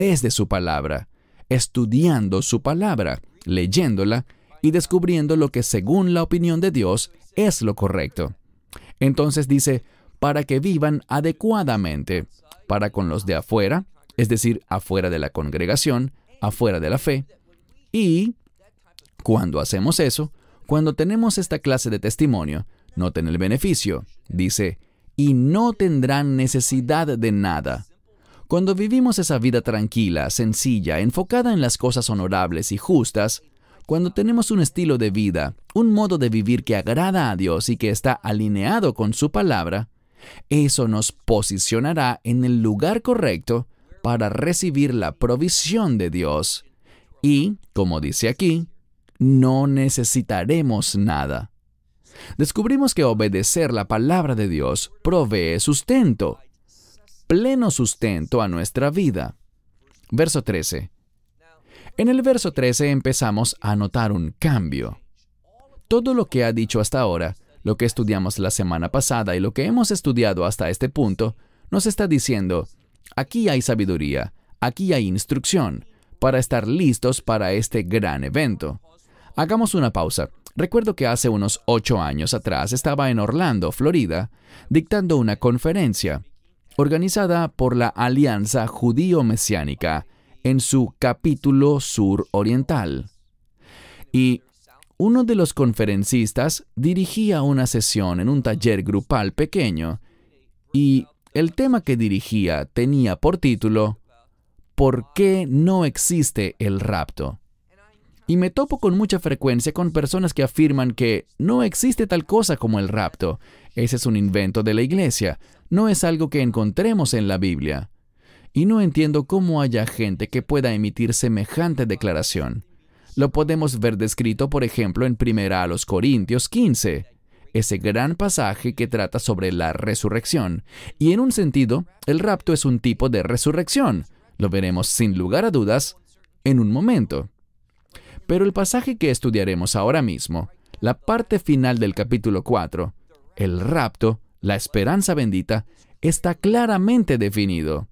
través de su palabra, estudiando su palabra, leyéndola y descubriendo lo que según la opinión de Dios es lo correcto. Entonces dice, para que vivan adecuadamente, para con los de afuera, es decir, afuera de la congregación, afuera de la fe. Y cuando hacemos eso, cuando tenemos esta clase de testimonio, noten el beneficio. Dice, y no tendrán necesidad de nada. Cuando vivimos esa vida tranquila, sencilla, enfocada en las cosas honorables y justas, cuando tenemos un estilo de vida, un modo de vivir que agrada a Dios y que está alineado con su palabra, eso nos posicionará en el lugar correcto para recibir la provisión de Dios. Y, como dice aquí, no necesitaremos nada. Descubrimos que obedecer la palabra de Dios provee sustento, pleno sustento a nuestra vida. Verso 13. En el verso 13 empezamos a notar un cambio. Todo lo que ha dicho hasta ahora, lo que estudiamos la semana pasada y lo que hemos estudiado hasta este punto, nos está diciendo, aquí hay sabiduría, aquí hay instrucción, para estar listos para este gran evento. Hagamos una pausa. Recuerdo que hace unos 8 años atrás estaba en Orlando, Florida, dictando una conferencia organizada por la Alianza Judío-Mesiánica en su capítulo suroriental. Y uno de los conferencistas dirigía una sesión en un taller grupal pequeño y el tema que dirigía tenía por título ¿Por qué no existe el rapto? Y me topo con mucha frecuencia con personas que afirman que no existe tal cosa como el rapto. Ese es un invento de la iglesia. No es algo que encontremos en la Biblia. Y no entiendo cómo haya gente que pueda emitir semejante declaración. Lo podemos ver descrito, por ejemplo, en 1 Corintios 15, ese gran pasaje que trata sobre la resurrección. Y en un sentido, el rapto es un tipo de resurrección. Lo veremos sin lugar a dudas en un momento. Pero el pasaje que estudiaremos ahora mismo, la parte final del capítulo 4, el rapto, la esperanza bendita, está claramente definido.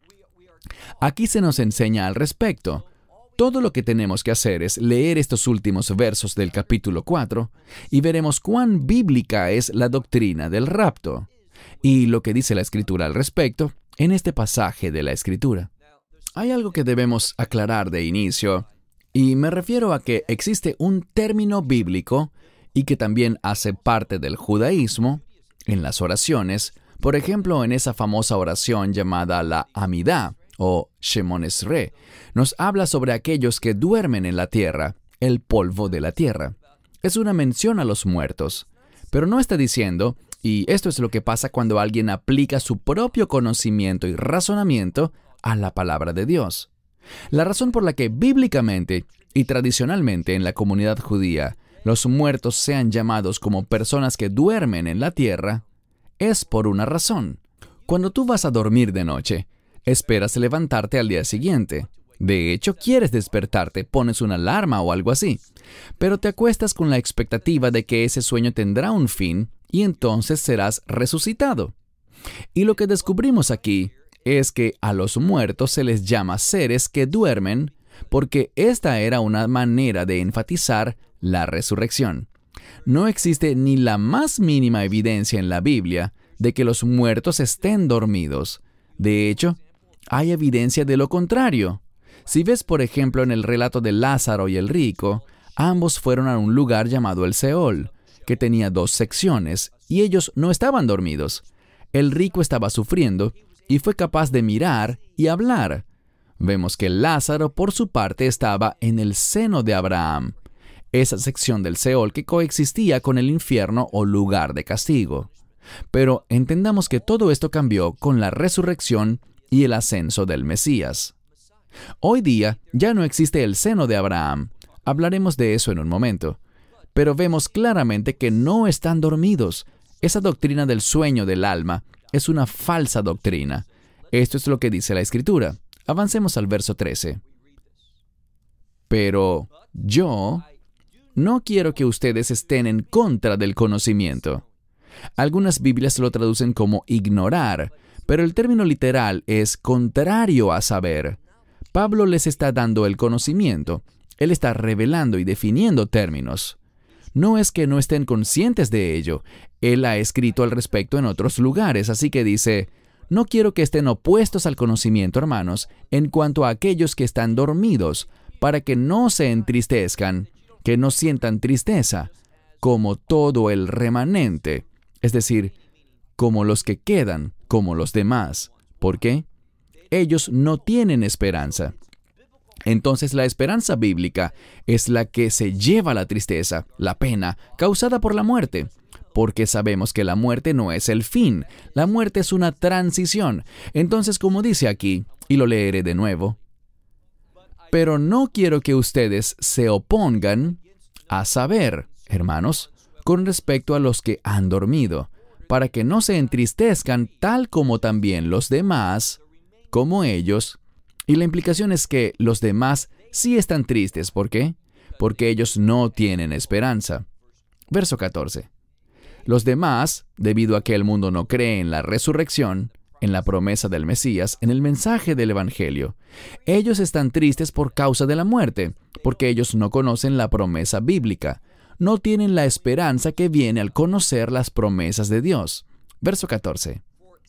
Aquí se nos enseña al respecto. Todo lo que tenemos que hacer es leer estos últimos versos del capítulo 4 y veremos cuán bíblica es la doctrina del rapto y lo que dice la Escritura al respecto en este pasaje de la Escritura. Hay algo que debemos aclarar de inicio, y me refiero a que existe un término bíblico y que también hace parte del judaísmo en las oraciones, por ejemplo, en esa famosa oración llamada la Amidá, o Shemón Esrei, nos habla sobre aquellos que duermen en la tierra, el polvo de la tierra. Es una mención a los muertos, pero no está diciendo, y esto es lo que pasa cuando alguien aplica su propio conocimiento y razonamiento a la palabra de Dios. La razón por la que bíblicamente y tradicionalmente en la comunidad judía los muertos sean llamados como personas que duermen en la tierra es por una razón. Cuando tú vas a dormir de noche, esperas levantarte al día siguiente. De hecho, quieres despertarte, pones una alarma o algo así. Pero te acuestas con la expectativa de que ese sueño tendrá un fin y entonces serás resucitado. Y lo que descubrimos aquí es que a los muertos se les llama seres que duermen porque esta era una manera de enfatizar la resurrección. No existe ni la más mínima evidencia en la Biblia de que los muertos estén dormidos. De hecho, hay evidencia de lo contrario. Si ves, por ejemplo, en el relato de Lázaro y el rico, ambos fueron a un lugar llamado el Seol, que tenía 2 secciones, y ellos no estaban dormidos. El rico estaba sufriendo y fue capaz de mirar y hablar. Vemos que Lázaro, por su parte, estaba en el seno de Abraham, esa sección del Seol que coexistía con el infierno o lugar de castigo. Pero entendamos que todo esto cambió con la resurrección y el ascenso del Mesías. Hoy día ya no existe el seno de Abraham. Hablaremos de eso en un momento. Pero vemos claramente que no están dormidos. Esa doctrina del sueño del alma es una falsa doctrina. Esto es lo que dice la Escritura. Avancemos al verso 13. Pero yo no quiero que ustedes estén en contra del conocimiento. Algunas Biblias lo traducen como ignorar, pero el término literal es contrario a saber. Pablo les está dando el conocimiento. Él está revelando y definiendo términos. No es que no estén conscientes de ello. Él ha escrito al respecto en otros lugares, así que dice, no quiero que estén opuestos al conocimiento, hermanos, en cuanto a aquellos que están dormidos, para que no se entristezcan, que no sientan tristeza, como todo el remanente, es decir, como los que quedan, como los demás. ¿Por qué? Ellos no tienen esperanza. Entonces la esperanza bíblica es la que se lleva la tristeza, la pena, causada por la muerte, porque sabemos que la muerte no es el fin, la muerte es una transición. Entonces, como dice aquí, y lo leeré de nuevo, pero no quiero que ustedes se opongan a saber, hermanos, con respecto a los que han dormido, para que no se entristezcan tal como también los demás, como ellos. Y la implicación es que los demás sí están tristes. ¿Por qué? Porque ellos no tienen esperanza. Verso 14. Los demás, debido a que el mundo no cree en la resurrección, en la promesa del Mesías, en el mensaje del Evangelio, ellos están tristes por causa de la muerte, porque ellos no conocen la promesa bíblica, no tienen la esperanza que viene al conocer las promesas de Dios. Verso 14.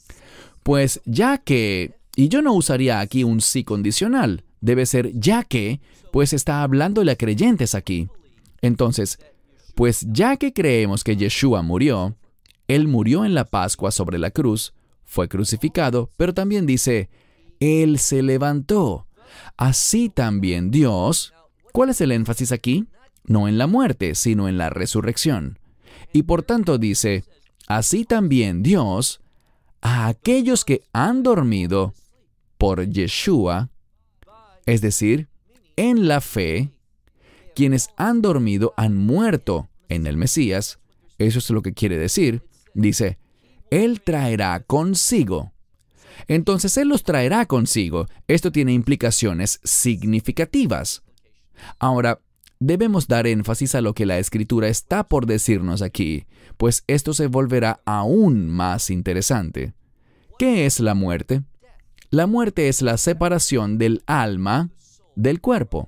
Pues ya que... Y yo no usaría aquí un sí condicional. Debe ser ya que, pues está hablándole a creyentes aquí. Entonces, pues ya que creemos que Yeshua murió, Él murió en la Pascua sobre la cruz, fue crucificado, pero también dice, Él se levantó. Así también Dios... ¿Cuál es el énfasis aquí? No en la muerte, sino en la resurrección. Y por tanto dice, así también Dios, a aquellos que han dormido por Yeshua, es decir, en la fe, quienes han dormido han muerto en el Mesías. Eso es lo que quiere decir. Dice, Él traerá consigo. Entonces Él los traerá consigo. Esto tiene implicaciones significativas. Ahora, debemos dar énfasis a lo que la Escritura está por decirnos aquí, pues esto se volverá aún más interesante. ¿Qué es la muerte? La muerte es la separación del alma del cuerpo.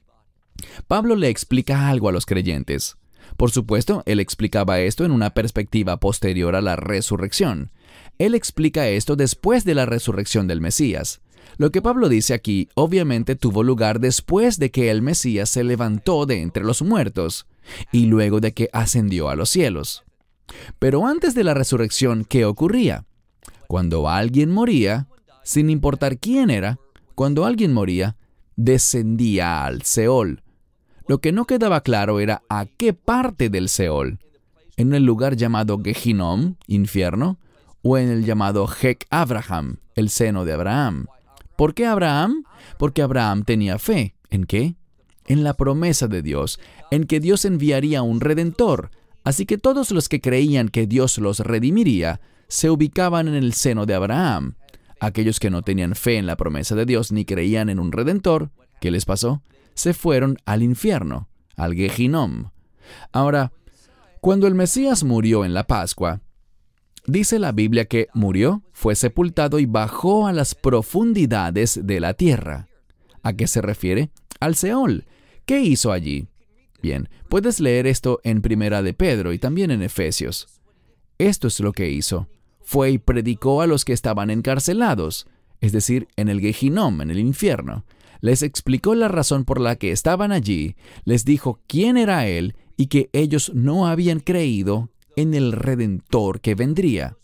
Pablo le explica algo a los creyentes. Por supuesto, él explicaba esto en una perspectiva posterior a la resurrección. Él explica esto después de la resurrección del Mesías. Lo que Pablo dice aquí obviamente tuvo lugar después de que el Mesías se levantó de entre los muertos y luego de que ascendió a los cielos. Pero antes de la resurrección, ¿qué ocurría? Cuando alguien moría, sin importar quién era, cuando alguien moría, descendía al Seol. Lo que no quedaba claro era a qué parte del Seol, en el lugar llamado Gehinom, infierno, o en el llamado Hek Abraham, el seno de Abraham. ¿Por qué Abraham? Porque Abraham tenía fe. ¿En qué? En la promesa de Dios, en que Dios enviaría un Redentor. Así que todos los que creían que Dios los redimiría, se ubicaban en el seno de Abraham. Aquellos que no tenían fe en la promesa de Dios ni creían en un Redentor, ¿qué les pasó? Se fueron al infierno, al Gehinom. Ahora, cuando el Mesías murió en la Pascua, dice la Biblia que murió, fue sepultado y bajó a las profundidades de la tierra. ¿A qué se refiere? Al Seol. ¿Qué hizo allí? Bien, puedes leer esto en Primera de Pedro y también en Efesios. Esto es lo que hizo. Fue y predicó a los que estaban encarcelados, es decir, en el Gehinom, en el infierno. Les explicó la razón por la que estaban allí, les dijo quién era Él y que ellos no habían creído en el Redentor que vendría.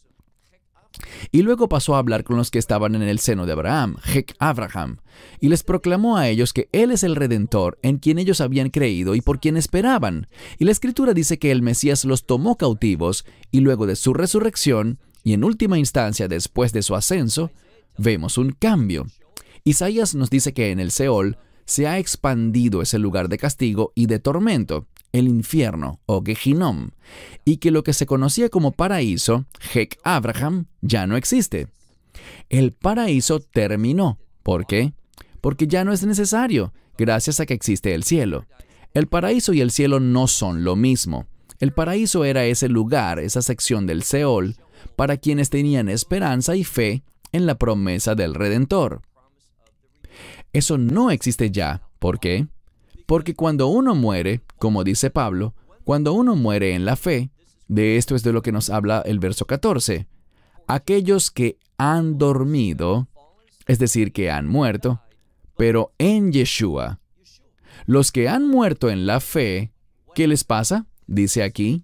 Y luego pasó a hablar con los que estaban en el seno de Abraham, Hek Abraham, y les proclamó a ellos que Él es el Redentor en quien ellos habían creído y por quien esperaban. Y la Escritura dice que el Mesías los tomó cautivos y luego de su resurrección, y en última instancia después de su ascenso, vemos un cambio. Isaías nos dice que en el Seol se ha expandido ese lugar de castigo y de tormento, el infierno o Gehinom, y que lo que se conocía como paraíso, Hek Abraham, ya no existe. El paraíso terminó. ¿Por qué? Porque ya no es necesario, gracias a que existe el cielo. El paraíso y el cielo no son lo mismo. El paraíso era ese lugar, esa sección del Seol, para quienes tenían esperanza y fe en la promesa del Redentor. Eso no existe ya. ¿Por qué? Porque cuando uno muere, como dice Pablo, cuando uno muere en la fe, de esto es de lo que nos habla el verso 14. Aquellos que han dormido, es decir, que han muerto, pero en Yeshua. Los que han muerto en la fe, ¿qué les pasa? Dice aquí,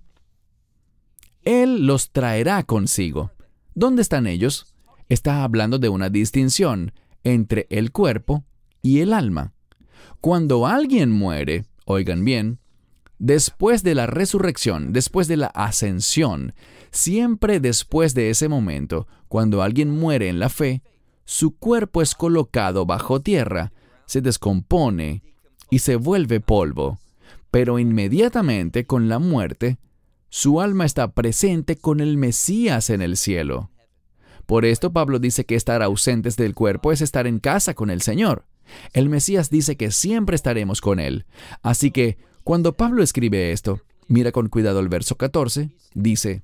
Él los traerá consigo. ¿Dónde están ellos? Está hablando de una distinción entre el cuerpo y el alma. Cuando alguien muere, oigan bien, después de la resurrección, después de la ascensión, siempre después de ese momento, cuando alguien muere en la fe, su cuerpo es colocado bajo tierra, se descompone y se vuelve polvo. Pero inmediatamente con la muerte, su alma está presente con el Mesías en el cielo. Por esto Pablo dice que estar ausentes del cuerpo es estar en casa con el Señor. El Mesías dice que siempre estaremos con Él. Así que, cuando Pablo escribe esto, mira con cuidado el verso 14, dice,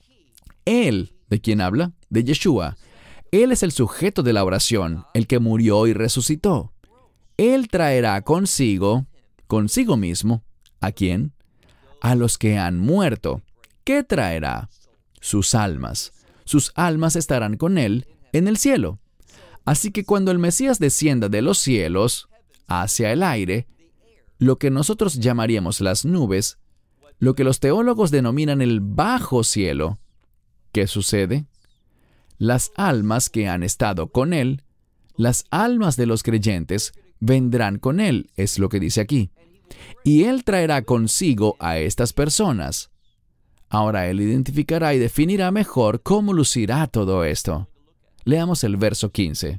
Él, ¿de quién habla? De Yeshua. Él es el sujeto de la oración, el que murió y resucitó. Él traerá consigo mismo, ¿a quién? A los que han muerto. ¿Qué traerá? Sus almas. Sus almas estarán con Él en el cielo. Así que cuando el Mesías descienda de los cielos hacia el aire, lo que nosotros llamaríamos las nubes, lo que los teólogos denominan el bajo cielo, ¿qué sucede? Las almas que han estado con Él, las almas de los creyentes, vendrán con Él, es lo que dice aquí. Y Él traerá consigo a estas personas. Ahora Él identificará y definirá mejor cómo lucirá todo esto. Leamos el verso 15.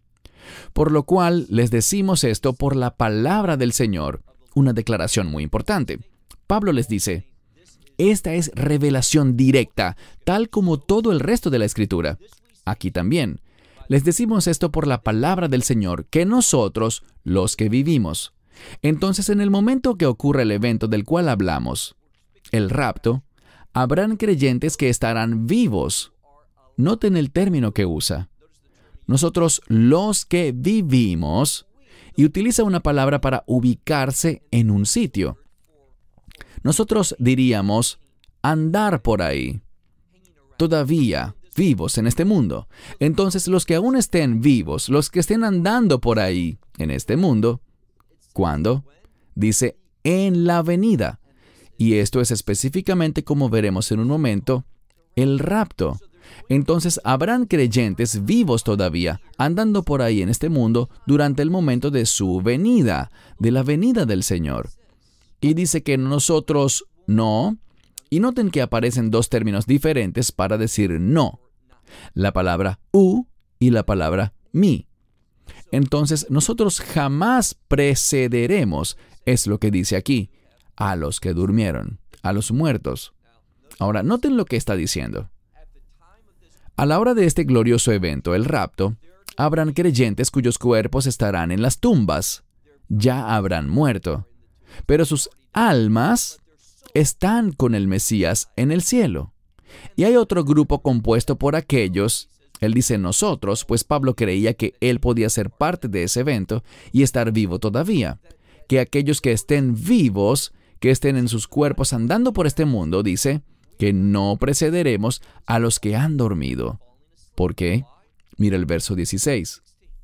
Por lo cual les decimos esto por la palabra del Señor, una declaración muy importante. Pablo les dice, esta es revelación directa, tal como todo el resto de la Escritura. Aquí también. Les decimos esto por la palabra del Señor, que nosotros, los que vivimos. Entonces, en el momento que ocurre el evento del cual hablamos, el rapto, habrán creyentes que estarán vivos. Noten el término que usa. Nosotros, los que vivimos, y utiliza una palabra para ubicarse en un sitio. Nosotros diríamos andar por ahí, todavía vivos en este mundo. Entonces, los que aún estén vivos, los que estén andando por ahí en este mundo, ¿cuándo? Dice, en la venida. Y esto es específicamente, como veremos en un momento, el rapto. Entonces, habrán creyentes vivos todavía, andando por ahí en este mundo durante el momento de su venida, de la venida del Señor. Y dice que nosotros no, y noten que aparecen dos términos diferentes para decir no. La palabra y la palabra mi. Entonces, nosotros jamás precederemos, es lo que dice aquí, a los que durmieron, a los muertos. Ahora, noten lo que está diciendo. A la hora de este glorioso evento, el rapto, habrán creyentes cuyos cuerpos estarán en las tumbas. Ya habrán muerto. Pero sus almas están con el Mesías en el cielo. Y hay otro grupo compuesto por aquellos, él dice nosotros, pues Pablo creía que él podía ser parte de ese evento y estar vivo todavía. Que aquellos que estén vivos, que estén en sus cuerpos andando por este mundo, dice, que no precederemos a los que han dormido. ¿Por qué? Mira el verso 16.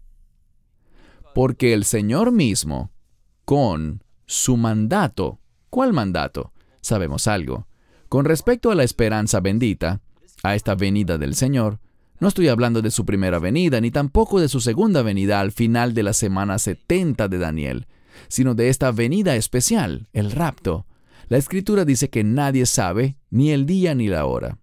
Porque el Señor mismo, con su mandato. ¿Cuál mandato? Sabemos algo. Con respecto a la esperanza bendita, a esta venida del Señor, no estoy hablando de su primera venida, ni tampoco de su segunda venida al final de la semana 70 de Daniel, sino de esta venida especial, el rapto. La Escritura dice que nadie sabe ni el día ni la hora.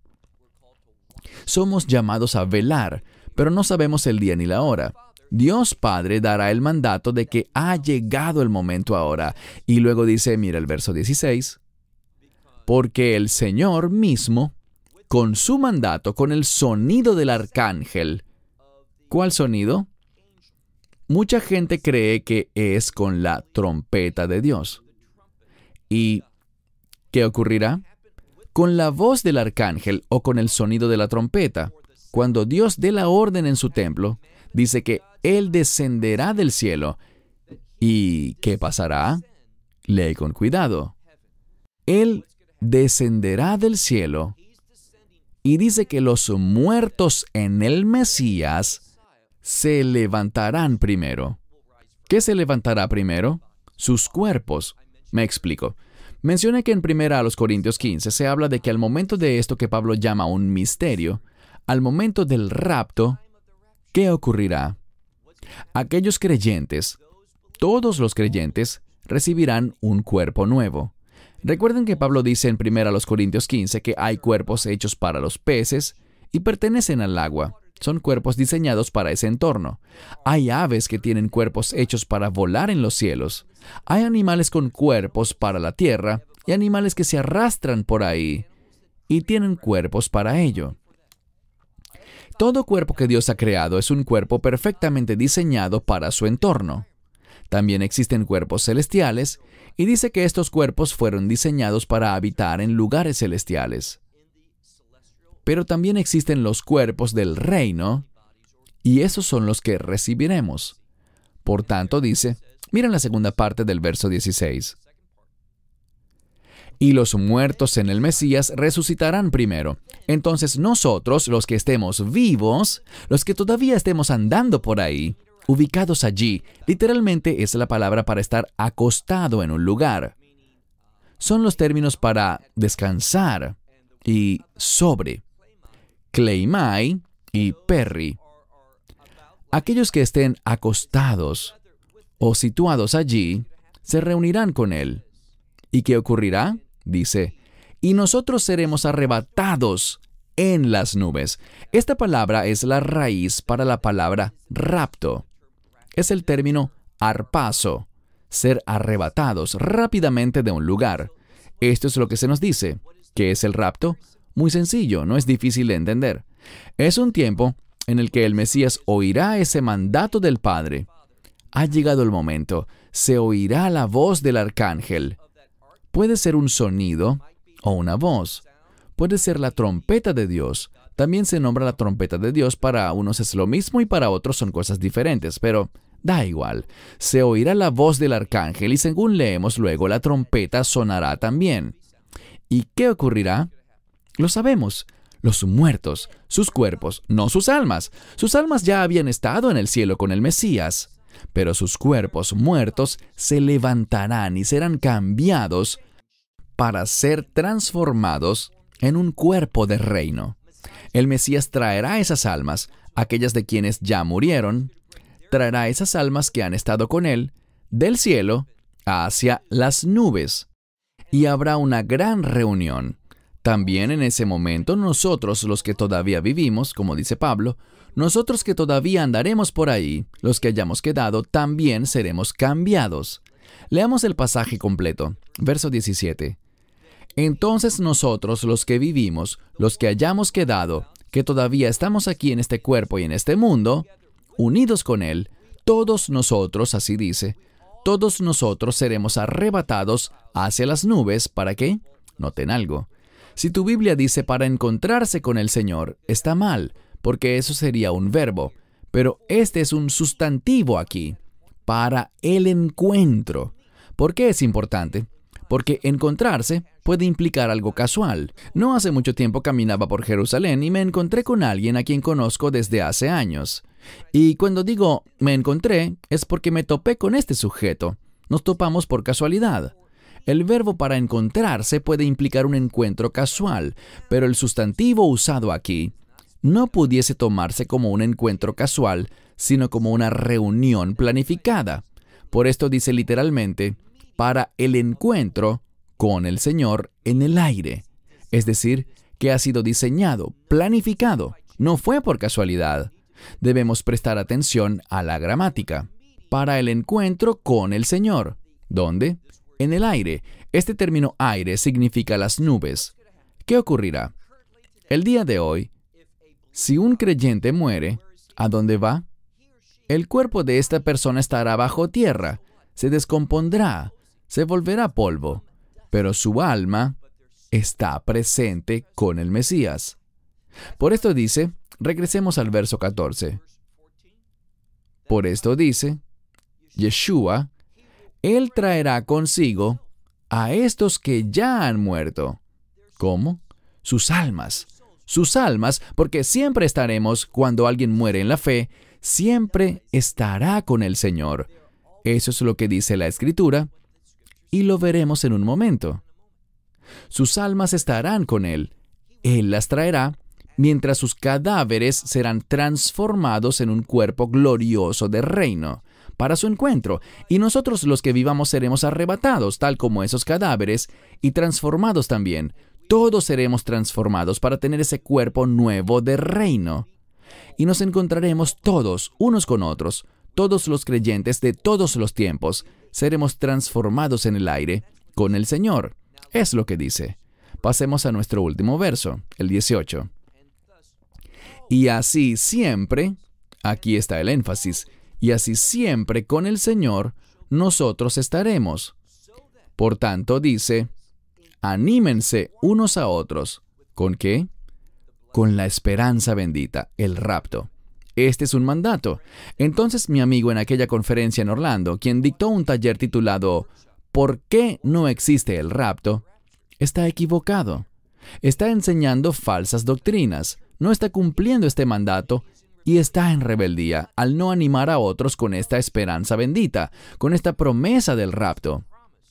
Somos llamados a velar, pero no sabemos el día ni la hora. Dios Padre dará el mandato de que ha llegado el momento ahora. Y luego dice, mira el verso 16, porque el Señor mismo, con su mandato, con el sonido del arcángel. ¿Cuál sonido? Mucha gente cree que es con la trompeta de Dios. ¿Y qué ocurrirá? Con la voz del arcángel o con el sonido de la trompeta. Cuando Dios dé la orden en su templo, dice que Él descenderá del cielo. ¿Y qué pasará? Lee con cuidado. Él descenderá del cielo y dice que los muertos en el Mesías se levantarán primero. ¿Qué se levantará primero? Sus cuerpos. Me explico. Mencioné que en 1 Corintios 15 se habla de que al momento de esto que Pablo llama un misterio, al momento del rapto, ¿qué ocurrirá? Aquellos creyentes, todos los creyentes, recibirán un cuerpo nuevo. Recuerden que Pablo dice en 1 Corintios 15 que hay cuerpos hechos para los peces y pertenecen al agua. Son cuerpos diseñados para ese entorno. Hay aves que tienen cuerpos hechos para volar en los cielos. Hay animales con cuerpos para la tierra y animales que se arrastran por ahí y tienen cuerpos para ello. Todo cuerpo que Dios ha creado es un cuerpo perfectamente diseñado para su entorno. También existen cuerpos celestiales y dice que estos cuerpos fueron diseñados para habitar en lugares celestiales. Pero también existen los cuerpos del reino, y esos son los que recibiremos. Por tanto, dice, miren la segunda parte del verso 16. Y los muertos en el Mesías resucitarán primero. Entonces nosotros, los que estemos vivos, los que todavía estemos andando por ahí, ubicados allí, literalmente es la palabra para estar acostado en un lugar. Son los términos para descansar y sobre. Kleimai y perri. Aquellos que estén acostados o situados allí, se reunirán con Él. ¿Y qué ocurrirá? Dice, y nosotros seremos arrebatados en las nubes. Esta palabra es la raíz para la palabra rapto. Es el término harpazo, ser arrebatados rápidamente de un lugar. Esto es lo que se nos dice. ¿Qué es el rapto? Muy sencillo, no es difícil de entender. Es un tiempo en el que el Mesías oirá ese mandato del Padre. Ha llegado el momento. Se oirá la voz del arcángel. Puede ser un sonido o una voz. Puede ser la trompeta de Dios. También se nombra la trompeta de Dios. Para unos es lo mismo y para otros son cosas diferentes, pero da igual. Se oirá la voz del arcángel y según leemos luego, la trompeta sonará también. ¿Y qué ocurrirá? Lo sabemos. Los muertos, sus cuerpos, no sus almas. Sus almas ya habían estado en el cielo con el Mesías. Pero sus cuerpos muertos se levantarán y serán cambiados para ser transformados en un cuerpo de reino. El Mesías traerá esas almas, aquellas de quienes ya murieron, traerá esas almas que han estado con Él, del cielo hacia las nubes. Y habrá una gran reunión. También en ese momento nosotros, los que todavía vivimos, como dice Pablo, nosotros que todavía andaremos por ahí, los que hayamos quedado, también seremos cambiados. Leamos el pasaje completo, verso 17. Entonces nosotros, los que vivimos, los que hayamos quedado, que todavía estamos aquí en este cuerpo y en este mundo, unidos con Él, todos nosotros, así dice, todos nosotros seremos arrebatados hacia las nubes. ¿Para qué? Noten algo. Si tu Biblia dice para encontrarse con el Señor, está mal, porque eso sería un verbo, pero este es un sustantivo aquí, para el encuentro. ¿Por qué es importante? Porque encontrarse puede implicar algo casual. No hace mucho tiempo caminaba por Jerusalén y me encontré con alguien a quien conozco desde hace años. Y cuando digo me encontré, es porque me topé con este sujeto. Nos topamos por casualidad. El verbo para encontrarse puede implicar un encuentro casual, pero el sustantivo usado aquí no pudiese tomarse como un encuentro casual, sino como una reunión planificada. Por esto dice literalmente, para el encuentro con el Señor en el aire. Es decir, que ha sido diseñado, planificado, no fue por casualidad. Debemos prestar atención a la gramática. Para el encuentro con el Señor. ¿Dónde? En el aire. Este término aire significa las nubes. ¿Qué ocurrirá? El día de hoy, si un creyente muere, ¿a dónde va? El cuerpo de esta persona estará bajo tierra, se descompondrá, se volverá polvo, pero su alma está presente con el Mesías. Por esto dice, regresemos al verso 14. Por esto dice, Yeshua, Él traerá consigo a estos que ya han muerto. ¿Cómo? Sus almas. Sus almas, porque siempre estaremos, cuando alguien muere en la fe, siempre estará con el Señor. Eso es lo que dice la Escritura, y lo veremos en un momento. Sus almas estarán con Él. Él las traerá, mientras sus cadáveres serán transformados en un cuerpo glorioso de reino, para su encuentro, y nosotros los que vivamos seremos arrebatados, tal como esos cadáveres, y transformados también. Todos seremos transformados para tener ese cuerpo nuevo de reino. Y nos encontraremos todos, unos con otros, todos los creyentes de todos los tiempos, seremos transformados en el aire con el Señor. Es lo que dice. Pasemos a nuestro último verso, el 18. Y así siempre, aquí está el énfasis, y así siempre con el Señor nosotros estaremos. Por tanto, dice, anímense unos a otros. ¿Con qué? Con la esperanza bendita, el rapto. Este es un mandato. Entonces mi amigo en aquella conferencia en Orlando, quien dictó un taller titulado ¿Por qué no existe el rapto?, está equivocado. Está enseñando falsas doctrinas, no está cumpliendo este mandato y está en rebeldía al no animar a otros con esta esperanza bendita, con esta promesa del rapto.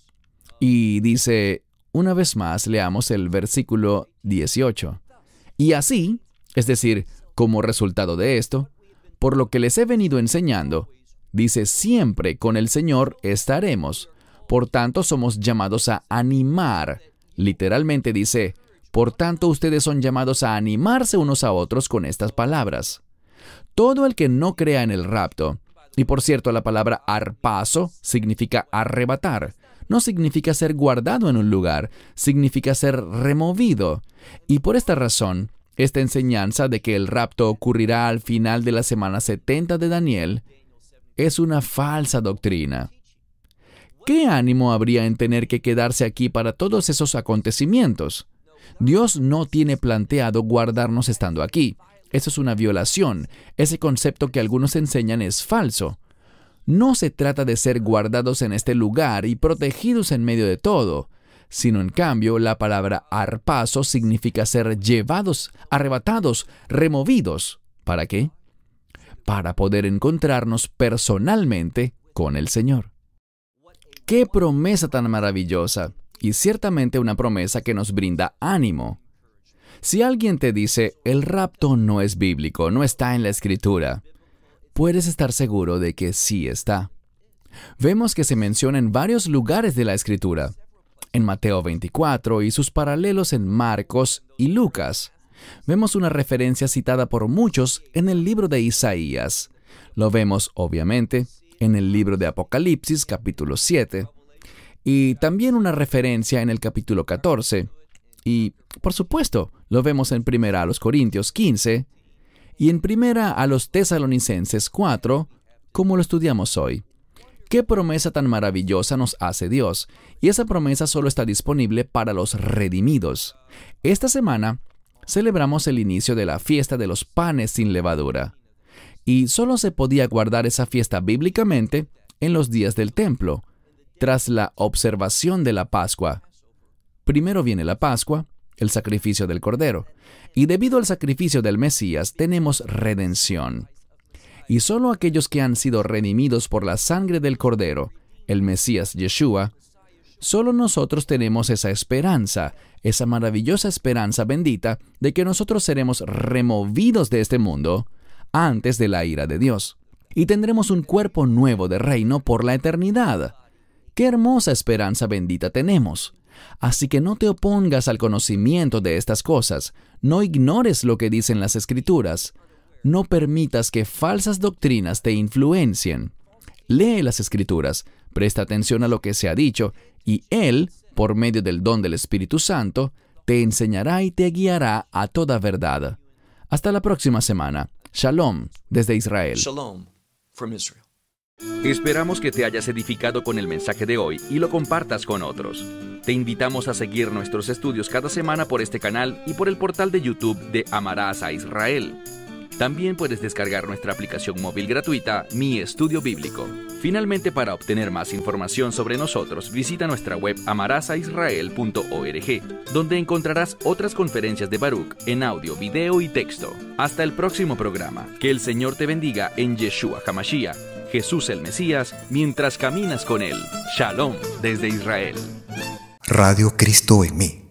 Y dice, una vez más, leamos el versículo 18. Y así, es decir, como resultado de esto, por lo que les he venido enseñando, dice, siempre con el Señor estaremos. Por tanto, somos llamados a animar. Literalmente dice, por tanto, ustedes son llamados a animarse unos a otros con estas palabras. Todo el que no crea en el rapto, y por cierto, la palabra arpazo significa arrebatar, no significa ser guardado en un lugar, significa ser removido. Y por esta razón, esta enseñanza de que el rapto ocurrirá al final de la semana 70 de Daniel es una falsa doctrina. ¿Qué ánimo habría en tener que quedarse aquí para todos esos acontecimientos? Dios no tiene planteado guardarnos estando aquí. Eso es una violación. Ese concepto que algunos enseñan es falso. No se trata de ser guardados en este lugar y protegidos en medio de todo, sino en cambio la palabra arpazo significa ser llevados, arrebatados, removidos. ¿Para qué? Para poder encontrarnos personalmente con el Señor. ¡Qué promesa tan maravillosa! Y ciertamente una promesa que nos brinda ánimo. Si alguien te dice, el rapto no es bíblico, no está en la Escritura, puedes estar seguro de que sí está. Vemos que se menciona en varios lugares de la Escritura. En Mateo 24 y sus paralelos en Marcos y Lucas. Vemos una referencia citada por muchos en el libro de Isaías. Lo vemos, obviamente, en el libro de Apocalipsis, capítulo 7, y también una referencia en el capítulo 14, y, por supuesto, lo vemos en 1 Corintios 15, y en 1 Tesalonicenses 4, como lo estudiamos hoy. ¡Qué promesa tan maravillosa nos hace Dios! Y esa promesa solo está disponible para los redimidos. Esta semana celebramos el inicio de la fiesta de los panes sin levadura. Y solo se podía guardar esa fiesta bíblicamente en los días del templo, tras la observación de la Pascua. Primero viene la Pascua, el sacrificio del Cordero, y debido al sacrificio del Mesías tenemos redención. Y solo aquellos que han sido redimidos por la sangre del Cordero, el Mesías Yeshua, solo nosotros tenemos esa esperanza, esa maravillosa esperanza bendita de que nosotros seremos removidos de este mundo antes de la ira de Dios, y tendremos un cuerpo nuevo de reino por la eternidad. ¡Qué hermosa esperanza bendita tenemos! Así que no te opongas al conocimiento de estas cosas, no ignores lo que dicen las Escrituras, no permitas que falsas doctrinas te influencien. Lee las Escrituras, presta atención a lo que se ha dicho, y Él, por medio del don del Espíritu Santo, te enseñará y te guiará a toda verdad. Hasta la próxima semana. Shalom, desde Israel. Shalom from Israel. Esperamos que te hayas edificado con el mensaje de hoy y lo compartas con otros. Te invitamos a seguir nuestros estudios cada semana por este canal y por el portal de YouTube de Amarás a Israel. También puedes descargar nuestra aplicación móvil gratuita, Mi Estudio Bíblico. Finalmente, para obtener más información sobre nosotros, visita nuestra web amarasaisrael.org, donde encontrarás otras conferencias de Baruch en audio, video y texto. Hasta el próximo programa. Que el Señor te bendiga en Yeshua HaMashiach, Jesús el Mesías, mientras caminas con Él. Shalom desde Israel. Radio Cristo en mí.